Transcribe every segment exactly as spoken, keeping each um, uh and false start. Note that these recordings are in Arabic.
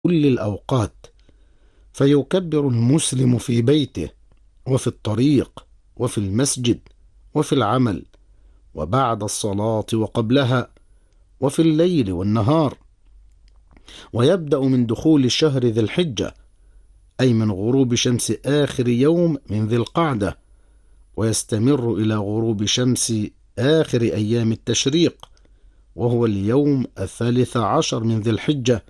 كل الأوقات، فيكبر المسلم في بيته وفي الطريق وفي المسجد وفي العمل وبعد الصلاة وقبلها وفي الليل والنهار. ويبدأ من دخول شهر ذي الحجة، أي من غروب شمس آخر يوم من ذي القعدة، ويستمر إلى غروب شمس آخر أيام التشريق، وهو اليوم الثالث عشر من ذي الحجة.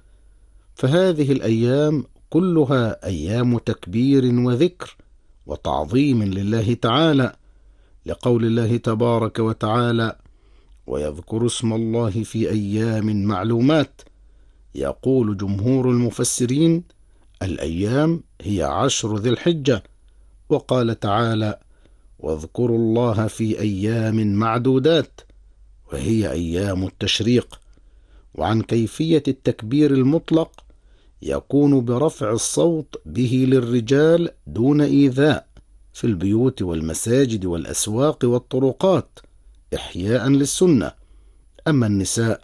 فهذه الأيام كلها أيام تكبير وذكر وتعظيم لله تعالى، لقول الله تبارك وتعالى: ويذكر اسم الله في أيام معلومات. يقول جمهور المفسرين: الأيام هي عشر ذي الحجة. وقال تعالى: واذكروا الله في أيام معدودات، وهي أيام التشريق. وعن كيفية التكبير المطلق يكون برفع الصوت به للرجال دون إيذاء في البيوت والمساجد والأسواق والطرقات إحياء للسنة. أما النساء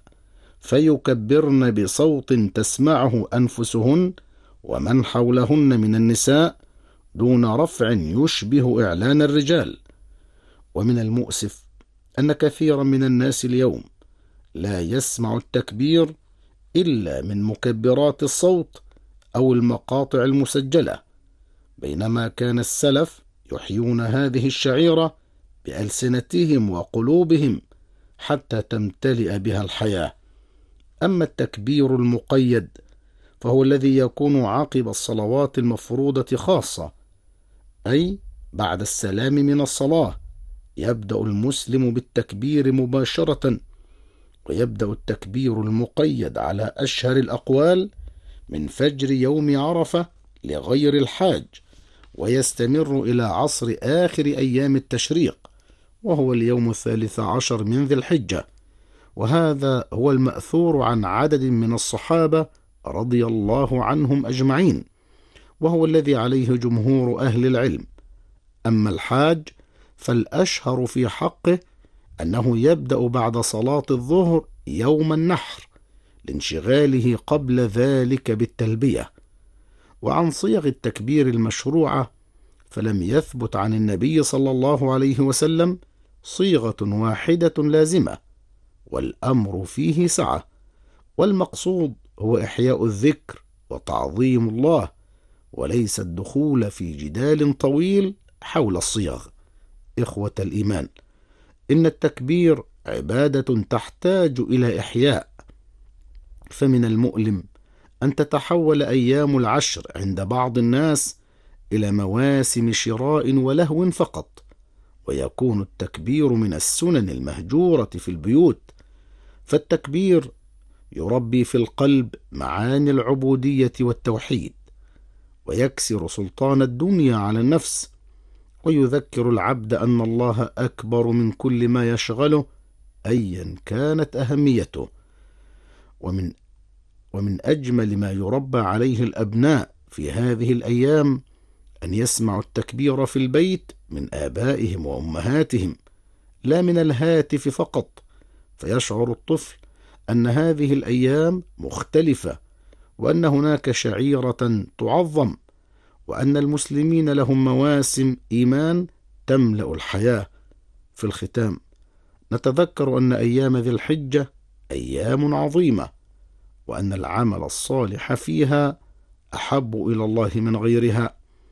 فيكبرن بصوت تسمعه أنفسهن ومن حولهن من النساء دون رفع يشبه إعلان الرجال. ومن المؤسف أن كثيرا من الناس اليوم لا يسمع التكبير إلا من مكبرات الصوت أو المقاطع المسجلة، بينما كان السلف يحيون هذه الشعيرة بألسنتهم وقلوبهم حتى تمتلئ بها الحياة. أما التكبير المقيد فهو الذي يكون عقب الصلوات المفروضة خاصة، أي بعد السلام من الصلاة يبدأ المسلم بالتكبير مباشرة، ويبدأ التكبير المقيد على أشهر الأقوال من فجر يوم عرفة لغير الحاج، ويستمر إلى عصر آخر أيام التشريق، وهو اليوم الثالث عشر من ذي الحجة. وهذا هو المأثور عن عدد من الصحابة رضي الله عنهم أجمعين، وهو الذي عليه جمهور أهل العلم. أما الحاج فالأشهر في حقه أنه يبدأ بعد صلاة الظهر يوم النحر لانشغاله قبل ذلك بالتلبية. وعن صيغ التكبير المشروعة فلم يثبت عن النبي صلى الله عليه وسلم صيغة واحدة لازمة، والأمر فيه سعة، والمقصود هو إحياء الذكر وتعظيم الله، وليس الدخول في جدال طويل حول الصيغ. إخوة الإيمان، إن التكبير عبادة تحتاج إلى إحياء، فمن المؤلم أن تتحول أيام العشر عند بعض الناس إلى مواسم شراء ولهو فقط، ويكون التكبير من السنن المهجورة في البيوت. فالتكبير يربي في القلب معاني العبودية والتوحيد، ويكسر سلطان الدنيا على النفس، ويذكر العبد أن الله أكبر من كل ما يشغله أيا كانت أهميته. ومن ومن أجمل ما يربى عليه الأبناء في هذه الأيام أن يسمعوا التكبير في البيت من آبائهم وأمهاتهم، لا من الهاتف فقط، فيشعر الطفل أن هذه الأيام مختلفة، وأن هناك شعيرة تعظم، وأن المسلمين لهم مواسم إيمان تملأ الحياة. في الختام نتذكر أن أيام ذي الحجة أيام عظيمة، وأن العمل الصالح فيها أحب إلى الله من غيرها،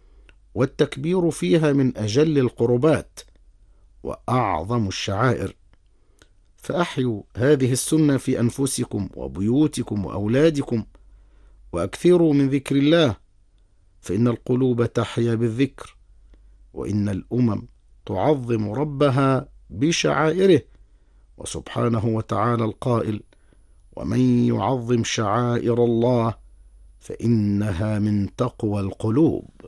والتكبير فيها من أجل القربات وأعظم الشعائر. فأحيوا هذه السنة في أنفسكم وبيوتكم وأولادكم، وأكثروا من ذكر الله، فإن القلوب تحيا بالذكر، وإن الأمم تعظم ربها بشعائره. وسبحانه وتعالى القائل: ومن يعظم شعائر الله فإنها من تقوى القلوب.